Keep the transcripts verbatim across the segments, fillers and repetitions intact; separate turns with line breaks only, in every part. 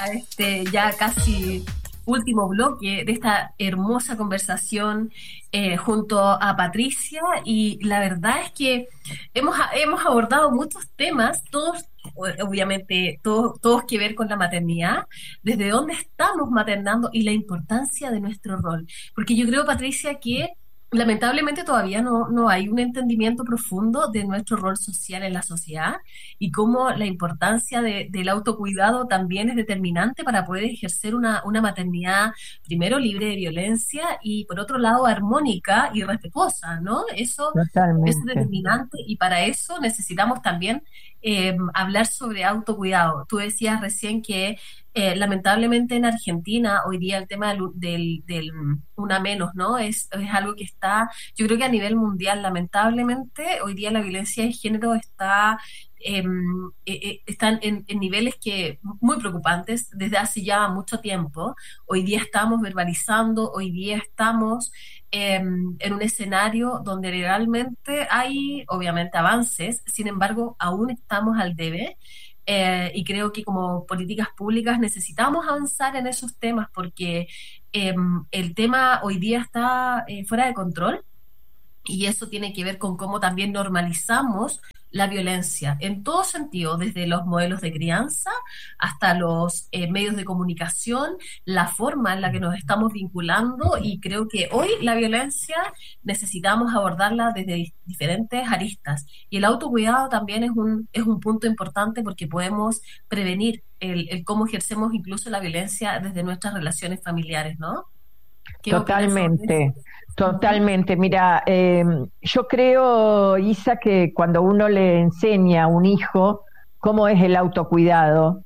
a este ya casi último bloque de esta hermosa conversación eh, junto a Patricia, y la verdad es que hemos, hemos abordado muchos temas, todos obviamente todos, todos que ver con la maternidad, desde dónde estamos maternando y la importancia de nuestro rol. Porque yo creo, Patricia, que lamentablemente todavía no, no hay un entendimiento profundo de nuestro rol social en la sociedad y cómo la importancia de, del autocuidado también es determinante para poder ejercer una, una maternidad, primero, libre de violencia y, por otro lado, armónica y respetuosa, ¿no? Eso es
Totalmente.
determinante, y para eso necesitamos también eh, hablar sobre autocuidado. Tú decías recién que eh, lamentablemente en Argentina hoy día el tema del, del, del una menos, ¿no? Es, es algo que está, yo creo que a nivel mundial, lamentablemente, hoy día la violencia de género está, eh, eh, eh, están en, en niveles que muy preocupantes desde hace ya mucho tiempo. Hoy día estamos verbalizando, hoy día estamos eh, en un escenario donde legalmente hay, obviamente, avances, sin embargo, aún estamos al debe. Eh, y creo que como políticas públicas necesitamos avanzar en esos temas porque eh, el tema hoy día está eh, fuera de control, y eso tiene que ver con cómo también normalizamos la violencia en todo sentido, desde los modelos de crianza hasta los eh, medios de comunicación, la forma en la que nos estamos vinculando, y creo que hoy la violencia necesitamos abordarla desde di- diferentes aristas. Y el autocuidado también es un, es un punto importante porque podemos prevenir el, el cómo ejercemos incluso la violencia desde nuestras relaciones familiares, ¿no? ¿Qué opinas sobre eso?
Totalmente,
Ujú.
totalmente. Mira, eh, yo creo, Isa, que cuando uno le enseña a un hijo cómo es el autocuidado,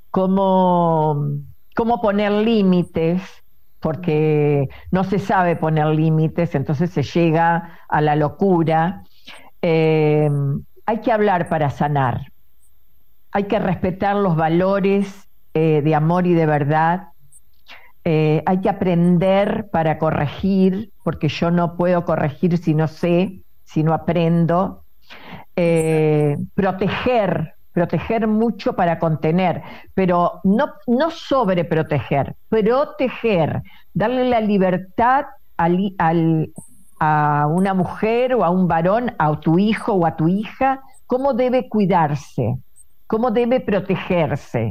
cómo, cómo poner límites, porque no se sabe poner límites, entonces se llega a la locura. Eh, Hay que hablar para sanar, hay que respetar los valores eh, de amor y de verdad. Eh, hay que aprender para corregir, porque yo no puedo corregir si no sé, si no aprendo.
Exacto.
Eh, proteger, proteger mucho para contener, pero no, no sobreproteger, proteger, darle la libertad al, al, a una mujer o a un varón, a tu hijo o a tu hija, cómo debe cuidarse, cómo debe protegerse.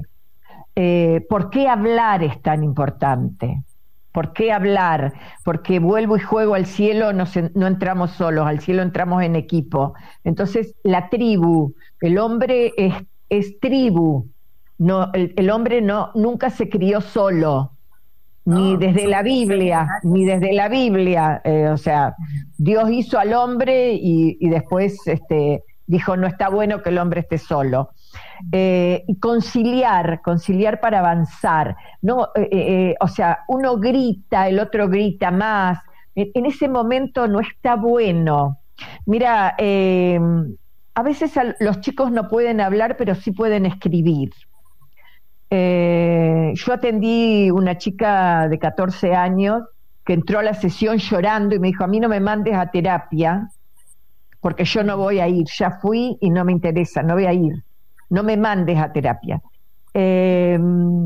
Eh, ¿por qué hablar es tan importante? ¿Por qué hablar? Porque vuelvo y juego al cielo, no, se, no entramos solos, al cielo entramos en equipo. Entonces, la tribu, el hombre es, es tribu, no, el, el hombre no, nunca se crió solo, ni
No,
desde la
somos seres
Biblia, ni
gregarios.
desde la Biblia. Eh, o sea, Dios hizo al hombre y, y después este, dijo, no está bueno que el hombre esté solo. Eh, y conciliar, conciliar para avanzar. No, eh, eh, o sea, uno grita, el otro grita más. En, en ese momento no está bueno. Mira, eh, a veces a, los chicos no pueden hablar, pero sí pueden escribir. Eh, yo atendí una chica de catorce años que entró a la sesión llorando y me dijo, a mí no me mandes a terapia porque yo no voy a ir, ya fui y no me interesa, no voy a ir, no me mandes a terapia. Eh,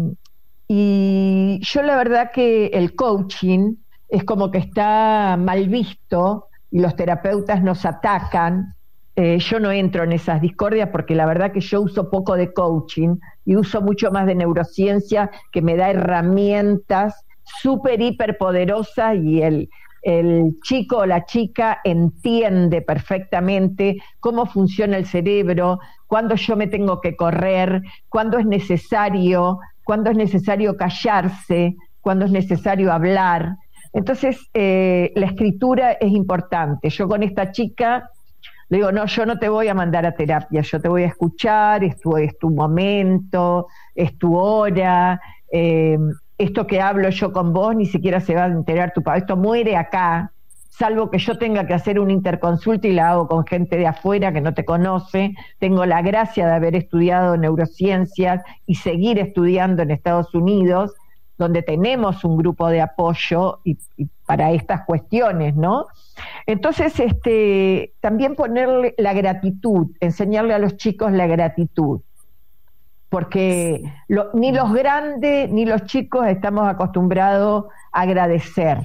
y yo la verdad que el coaching es como que está mal visto y los terapeutas nos atacan. Eh, yo no entro en esas discordias porque la verdad que yo uso poco de coaching y uso mucho más de neurociencia que me da herramientas súper, hiper poderosas, y el, el chico o la chica entiende perfectamente cómo funciona el cerebro, cuándo yo me tengo que correr, cuándo es necesario, cuándo es necesario callarse, cuándo es necesario hablar. Entonces, eh, la escritura es importante. Yo con esta chica le digo, no, yo no te voy a mandar a terapia, yo te voy a escuchar, es tu, es tu momento, es tu hora, eh, esto que hablo yo con vos ni siquiera se va a enterar tu papá, esto muere acá, salvo que yo tenga que hacer una interconsulta y la hago con gente de afuera que no te conoce. Tengo la gracia de haber estudiado neurociencias y seguir estudiando en Estados Unidos, donde tenemos un grupo de apoyo y, y para estas cuestiones, ¿no? Entonces, este, también ponerle la gratitud, enseñarle a los chicos la gratitud. porque lo, ni los grandes ni los chicos estamos acostumbrados a agradecer.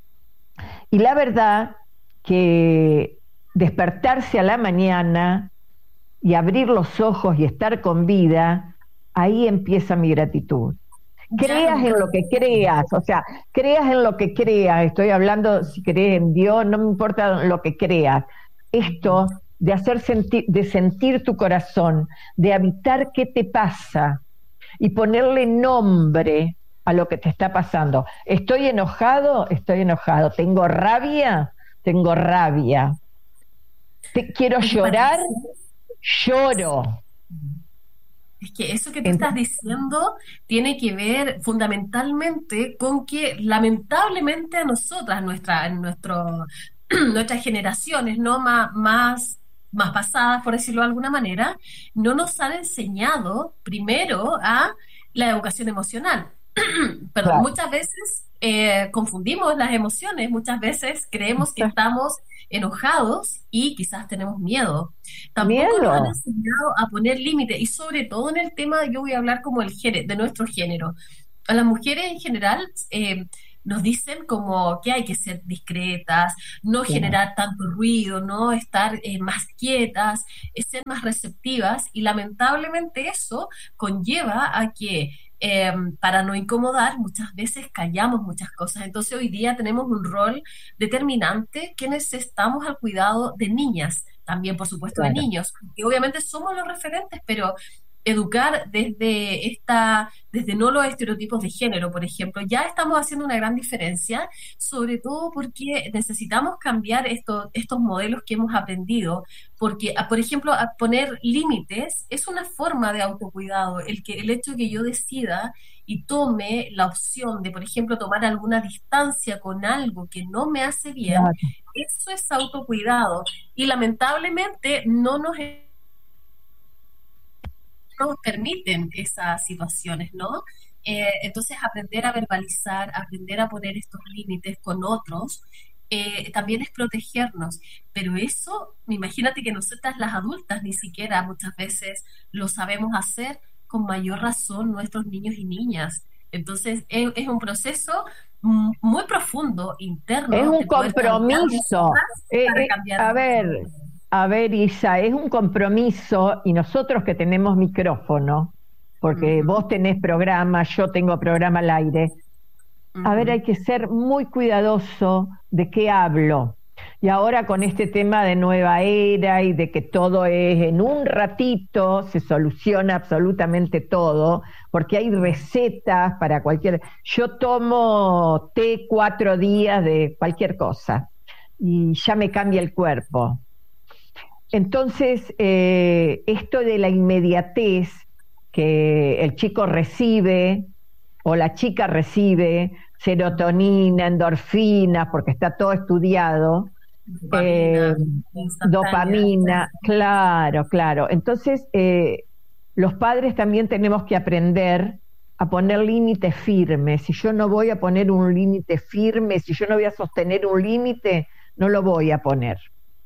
Y la verdad que despertarse a la mañana y abrir los ojos y estar con vida, ahí empieza mi gratitud. Creas en lo que creas, o sea, creas en lo que creas, estoy hablando si crees en Dios, no me importa lo que creas. Esto de hacer sentir, de sentir tu corazón, de habitar qué te pasa y ponerle nombre a lo que te está pasando. Estoy enojado, estoy enojado. Tengo rabia, tengo rabia. Te, quiero llorar, lloro.
Es que eso que tú estás diciendo tiene que ver fundamentalmente con que lamentablemente a nosotras, nuestra, nuestro, nuestras generaciones, ¿no? Más, más, más pasadas, por decirlo de alguna manera, no nos han enseñado primero a la educación emocional. Perdón,
Claro.
muchas veces eh, confundimos las emociones, muchas veces creemos que estamos enojados y quizás tenemos miedo. Tampoco nos han
Miedo.
enseñado a poner límites y sobre todo en el tema, yo voy a hablar como el género, de nuestro género. A las mujeres en general eh, nos dicen como que hay que ser discretas, no
Claro.
generar tanto ruido, no estar eh, más quietas, eh, ser más receptivas y lamentablemente eso conlleva a que eh, para no incomodar, muchas veces callamos muchas cosas. Entonces hoy día tenemos un rol determinante quienes estamos al cuidado de niñas, también por supuesto de
Claro.
niños, que obviamente somos los referentes, pero educar desde esta, desde no los estereotipos de género, por ejemplo, ya estamos haciendo una gran diferencia, sobre todo porque necesitamos cambiar estos, estos modelos que hemos aprendido, porque, a- por ejemplo, a poner límites es una forma de autocuidado, el que, el hecho de que yo decida y tome la opción de, por ejemplo, tomar alguna distancia con algo que no me hace bien,
Claro.
eso es autocuidado. Y lamentablemente no nos nos permiten esas situaciones, ¿no? Eh, entonces, aprender a verbalizar, aprender a poner estos límites con otros, eh, también es protegernos. Pero eso, imagínate que nosotras las adultas ni siquiera muchas veces lo sabemos hacer, con mayor razón nuestros niños y niñas. Entonces, es, es un proceso mm, muy profundo,
Es
interno,
un
de poder cambiar
compromiso.
nosotras
Eh,
para
eh,
cambiar a
a
nuestro
ver,
mundo.
a ver, Isa, es un compromiso y nosotros que tenemos micrófono, porque
Ujú,
vos tenés programa, yo tengo programa al aire, a ver,
ujú.
hay que ser muy cuidadoso de qué hablo. Y ahora con este tema de nueva era y de que todo es en un ratito, se soluciona absolutamente todo, porque hay recetas para cualquier... Yo tomo té cuatro días de cualquier cosa y ya me cambia el cuerpo. Entonces, eh, esto de la inmediatez que el chico recibe o la chica recibe, serotonina, endorfinas, porque está todo estudiado,
Dopamina,
eh,
instantánea.
dopamina, claro, claro. Entonces, eh, los padres también tenemos que aprender a poner límites firmes. Si yo no voy a poner un límite firme, si yo no voy a sostener un límite, no lo voy a poner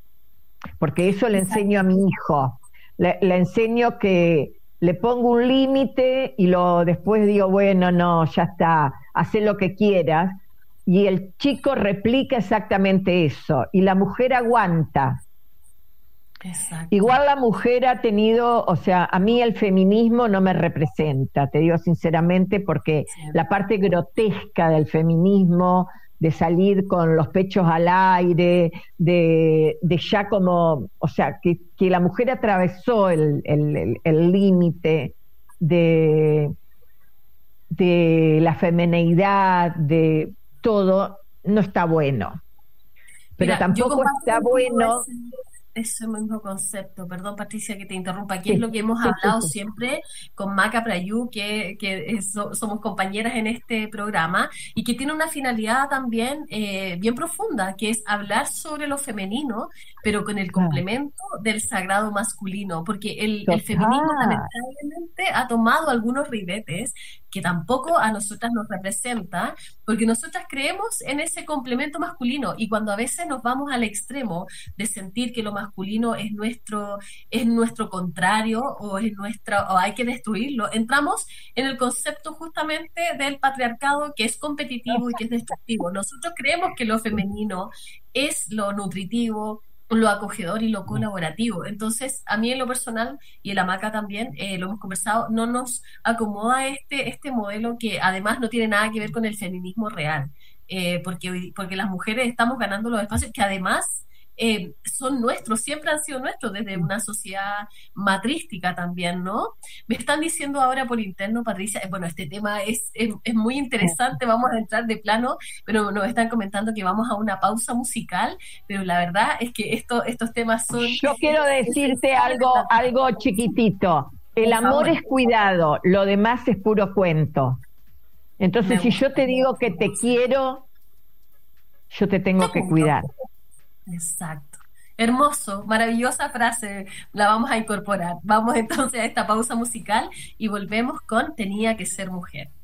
porque eso le enseño a mi hijo. Le, le enseño que le pongo un límite y lo después digo, bueno, no, ya está, haz lo que quieras. Y el chico replica exactamente eso. Y la mujer aguanta.
Exacto.
Igual la mujer ha tenido, o sea, a mí el feminismo no me representa, te digo sinceramente, porque
Sí.
la parte grotesca del feminismo, de salir con los pechos al aire, de, de ya como, o sea, que, que la mujer atravesó el el- el- el límite de, de la femineidad, de todo, no está bueno. Pero
Mira, yo
tampoco
comparto
está
contigo
bueno,
ese, ese mismo concepto. Perdón, Patricia, que te interrumpa, que es
sí,
lo que hemos
sí, sí,
hablado
sí,
siempre con Maca Prayú, que, que es- so- somos compañeras en este programa, y que tiene una finalidad también eh, bien profunda, que es hablar sobre lo femenino, pero con el
claro.
complemento del sagrado masculino, porque el, el feminismo
Total.
lamentablemente ha tomado algunos ribetes que tampoco a nosotras nos representa, porque nosotras creemos en ese complemento masculino y cuando a veces nos vamos al extremo de sentir que lo masculino es nuestro, es nuestro contrario o es nuestra, o hay que destruirlo, entramos en el concepto justamente del patriarcado que es competitivo y que es destructivo. Nosotros creemos que lo femenino es lo nutritivo, lo acogedor y lo colaborativo. Entonces, a mí en lo personal, y en la Maca también, eh, lo hemos conversado, no nos acomoda este, este modelo que además no tiene nada que ver con el feminismo real, eh, porque, hoy- porque las mujeres estamos ganando los espacios que además eh, son nuestros, siempre han sido nuestros desde una sociedad matrística también, ¿no? Me están diciendo ahora por interno, Patricia, eh, bueno, este tema es, es, es muy interesante, vamos a entrar de plano, pero nos están comentando que vamos a una pausa musical, pero la verdad es que esto, estos temas son
Yo quiero decirte
esenciales
algo,
para
algo chiquitito. El
por
amor
favor,
es cuidado, lo demás es puro cuento.
me
Entonces, si
gusta.
yo te digo que te quiero, yo te tengo que
Punto.
cuidar.
Exacto. Hermoso, maravillosa frase, la vamos a incorporar. Vamos entonces a esta pausa musical y volvemos con Tenía que ser mujer.